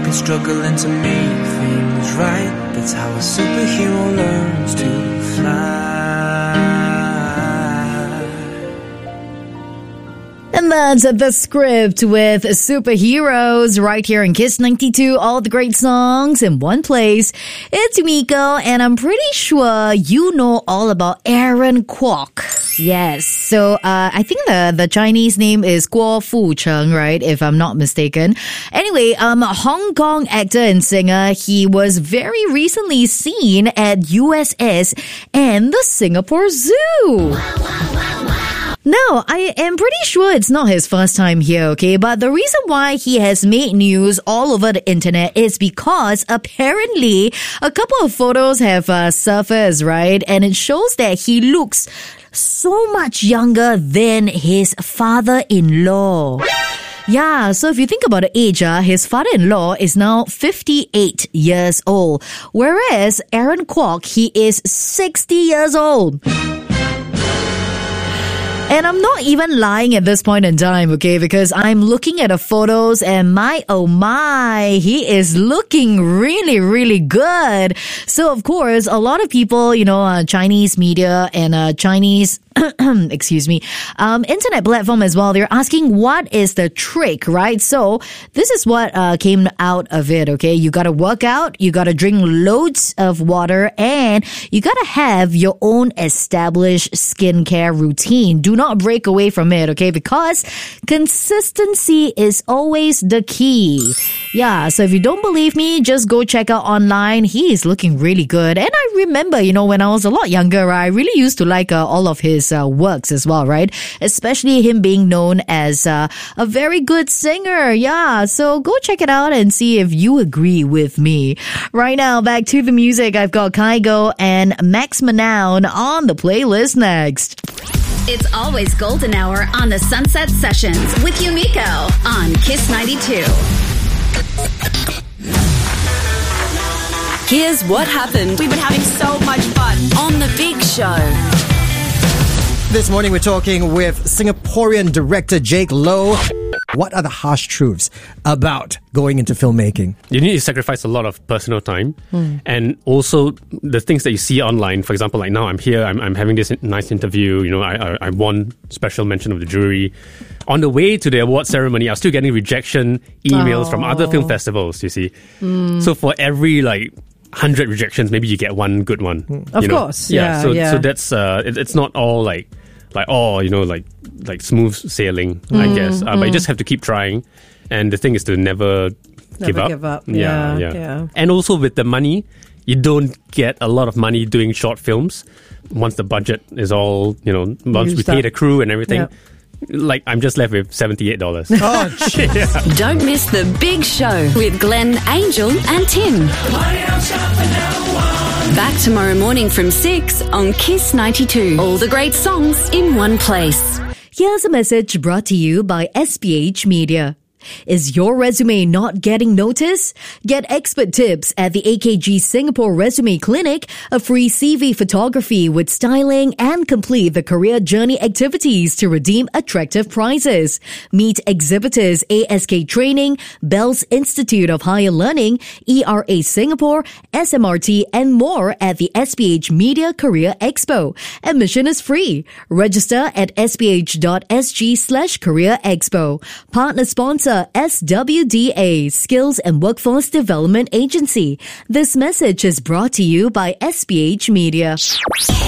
and struggling to make things right. That's how a superhero learns to fly. And that's the script with superheroes right here in Kiss 92. All the great songs in one place. It's Miko, and I'm pretty sure you know all about Aaron Kwok. Yes, so I think the Chinese name is Guo Fucheng, right? If I'm not mistaken. Anyway, Hong Kong actor and singer. He was very recently seen at USS and the Singapore Zoo. Now, I am pretty sure it's not his first time here, okay? But the reason why he has made news all over the internet is because apparently a couple of photos have surfaced, right? And it shows that he looks so much younger than his father-in-law. Yeah, so if you think about the age, his father-in-law is now 58 years old. Whereas Aaron Kwok, he is 60 years old. And I'm not even lying at this point in time, okay? Because I'm looking at the photos and my, oh my, he is looking really, really good. So, of course, a lot of people, Chinese media and Chinese internet platform as well, they're asking what is the trick, right? So this is what came out of it, okay? You gotta work out, you gotta drink loads of water, and you gotta have your own established skincare routine. Do not break away from it, okay? Because consistency is always the key. Yeah, so if you don't believe me, just go check out online. He is looking really good. And I remember, when I was a lot younger, I really used to like all of his works as well, right? Especially him being known as a very good singer. Yeah, so go check it out and see if you agree with me. Right now, back to the music. I've got Kygo and Max Manown on the playlist next. It's always golden hour on the Sunset Sessions with Yumiko on Kiss 92. Here's what happened. We've been having so much fun on The Big Show. This morning we're talking with Singaporean director Jake Loh. What are the harsh truths about going into filmmaking? You need to sacrifice a lot of personal time, and also the things that you see online. For example, like now I'm here, I'm having this nice interview. I won special mention of the jury. On the way to the award ceremony, I was still getting rejection emails from other film festivals. You see, so for every 100 rejections, maybe you get one good one. Of course, yeah. So that's it's not all like smooth sailing, I guess. But you just have to keep trying, and the thing is to never give up. Yeah. And also with the money, you don't get a lot of money doing short films. Once the budget is all once we pay the crew and everything. I'm just left with $78. Oh, jeez. Don't miss The Big Show with Glenn, Angel and Tim. Back tomorrow morning from 6 on Kiss 92. All the great songs in one place. Here's a message brought to you by SPH Media. Is your resume not getting noticed? Get expert tips at the AKG Singapore Resume Clinic, a free CV photography with styling, and complete the career journey activities to redeem attractive prizes. Meet exhibitors ASK Training, Bells Institute of Higher Learning, ERA Singapore, SMRT, and more at the SPH Media Career Expo. Admission is free. Register at sph.sg/career expo. Partner sponsor SWDA, Skills and Workforce Development Agency. This message is brought to you by SPH Media.